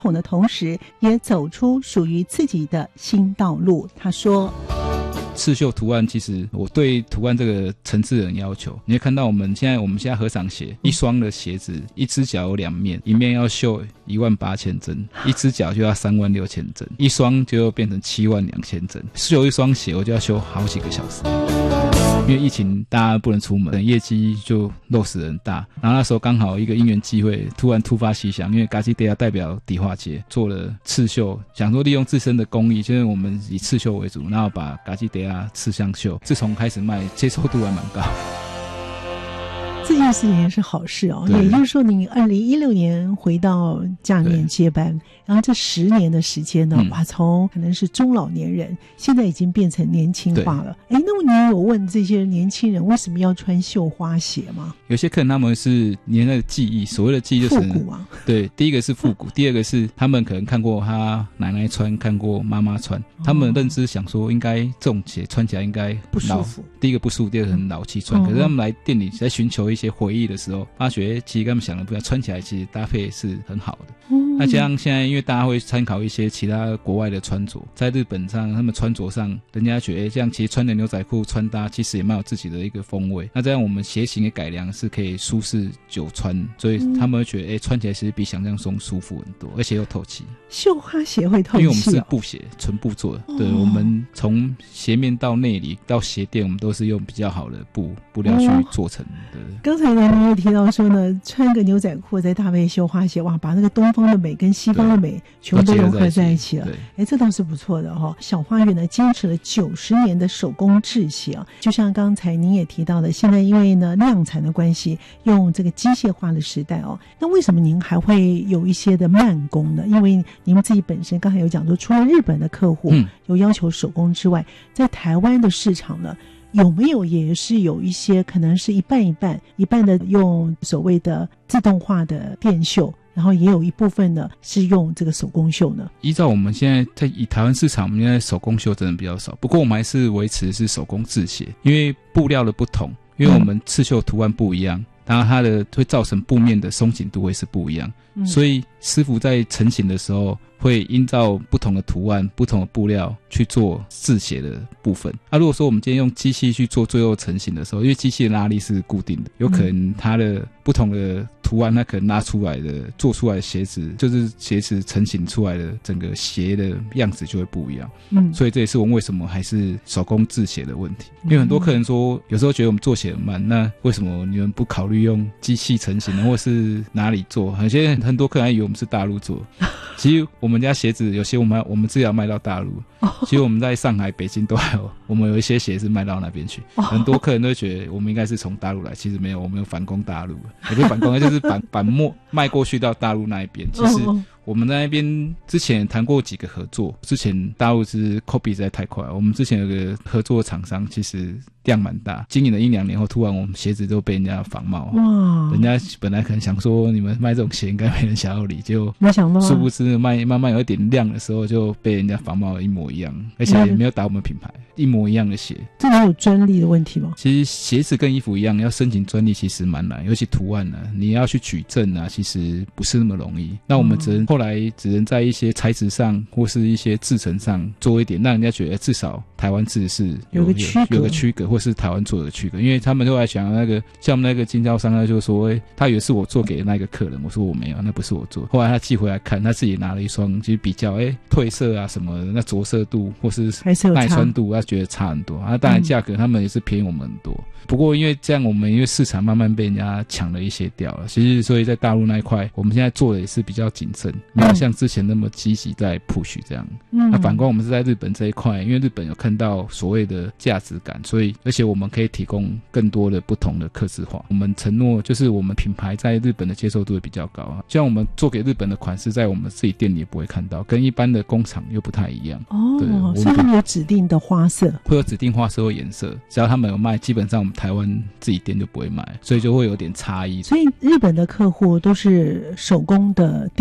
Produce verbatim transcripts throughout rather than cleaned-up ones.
的同时也走出属于自己的新道路。他说刺绣图案，其实我对图案这个层次很要求。你会看到我们现在我们现在和尚鞋一双的鞋子，一只脚有两面，一面要绣一万八千针，一只脚就要三万六千针，一双就要变成七万两千针。绣一双鞋我就要绣好几个小时。因为疫情大家不能出门，业绩就落实很大。然后那时候刚好一个因缘机会，突然突发奇想，因为嘎吉德亚代表迪化街做了刺绣，想说利用自身的工艺，就是我们以刺绣为主，然后把嘎吉德亚刺香绣，自从开始卖，接受度还蛮高。 这件事情也是好事哦，也就是说你二零一六年回到家里面接班，然后这十年的时间呢，哇，从可能是中老年人现在已经变成年轻化了。哎，那么你有问这些年轻人为什么要穿绣花鞋吗？ 有些客人他们是年代的记忆，所谓的记忆就是复古啊。 对，第一个是复古，第二个是他们可能看过他奶奶穿，看过妈妈穿，他们认知想说应该这种鞋穿起来应该不舒服。 第一个不舒服，第二个很老气穿，嗯、可是他们来店里在寻求一些回忆的时候，发觉其实跟他们想的不一样，穿起来其实搭配是很好的。嗯、那加上现在因为大家会参考一些其他国外的穿着，在日本上他们穿着上，人家觉得这样其实穿的牛仔裤穿搭其实也蛮有自己的一个风味。那这样我们鞋型的改良是可以舒适久穿，所以他们会觉得哎，穿起来其实比想象中舒服很多，而且又透气。 绣花鞋会透气、哦、 因为我们是布鞋，纯布做的。对，我们从鞋面到内里到鞋垫，我们都是用比较好的布布料去做成的。 刚才呢，你也提到说呢，穿个牛仔裤再搭配绣花鞋，哇，把那个东方的美跟西方的美全部都融合在一起了。哎，这倒是不错的哈、哦。小花园呢，坚持了九十年的手工制鞋啊，就像刚才您也提到的，现在因为呢量产的关系，用这个机械化的时代哦，那为什么您还会有一些的慢工呢？因为你们自己本身刚才有讲说，除了日本的客户有要求手工之外，在台湾的市场呢，有没有也是有一些可能是一半一半，一半的用所谓的自动化的电绣，然后也有一部分呢是用这个手工绣呢？依照我们现在在以台湾市场，我们现在手工绣真的比较少，不过我们还是维持是手工制鞋，因为布料的不同，因为我们刺绣图案不一样，当然它的会造成布面的松紧度会是不一样、嗯、所以师傅在成型的时候会依照不同的图案不同的布料去做制鞋的部分。那、啊、如果说我们今天用机器去做最后成型的时候，因为机器的拉力是固定的，有可能它的不同的图案它可能拉出来的做出来的鞋子，就是鞋子成型出来的整个鞋的样子就会不一样。嗯，所以这也是我们为什么还是手工制鞋的问题。因为很多客人说有时候觉得我们做鞋很慢，那为什么你们不考虑用机器成型呢，或是哪里做？有些很多客人还以为我们是大陆做，其实我们家鞋子有些我们我们自己要卖到大陆，其实我们在上海北京都还有，我们有一些鞋是卖到那边去。很多客人都觉得我们应该是从大陆来，其实没有，我们有反攻大陆，也不是反攻，就是反反卖卖过去到大陆那一边。其实我们在那边之前谈过几个合作，之前大陆是 copy 实在太快，我们之前有个合作的厂商其实量蛮大，经营了一两年后，突然我们鞋子都被人家仿冒。哇！人家本来可能想说你们卖这种鞋应该没人想要理，就没想到殊不知卖慢慢有一点量的时候就被人家仿冒了一模一样，而且也没有打我们品牌，一模一样的鞋。 这没有专利的问题吗？ 其实鞋子跟衣服一样，要申请专利其实蛮难，尤其图案啊，你要去举证啊，其实不是那么容易。那我们只能、嗯、后来只能在一些材质上或是一些制程上做一点，让人家觉得至少台湾制是 有, 有个区隔， 有个区隔，或是台湾做的区隔。因为他们都来想那个像我们那个经销商，他就说、欸、他以为是我做给那个客人，我说我没有，那不是我做。后来他寄回来看，他自己拿了一双，其实比较哎、欸、褪色啊什么的，那着色度或是耐穿度，他觉得差很多。啊，当然价格他们也是便宜我们很多。嗯、不过因为这样，我们因为市场慢慢被人家抢了一些掉了，其实所以在大陆那一块，我们现在做的也是比较谨慎，没有像之前那么积极在 push 这样。嗯，那反观我们是在日本这一块，因为日本有看到所谓的价值感，所以而且我们可以提供更多的不同的客制化。我们承诺就是我们品牌在日本的接受度也比较高啊，像我们做给日本的款式，在我们自己店里也不会看到，跟一般的工厂又不太一样。 哦，对，所以他们有指定的花色， 会有指定花色或颜色，只要他们有卖，基本上我们台湾自己店就不会卖，所以就会有点差异。 所以日本的客户都是手工的定制，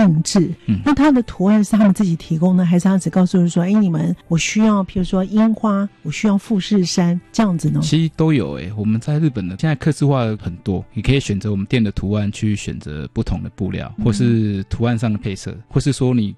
嗯，那它的图案是他们自己提供的，还是他只告诉你说，哎，你们我需要譬如说樱花，我需要富士山这样子呢？ 其实都有。哎，我们在日本的现在客制化很多，你可以选择我们店的图案去选择不同的布料，或是图案上的配色，或是说你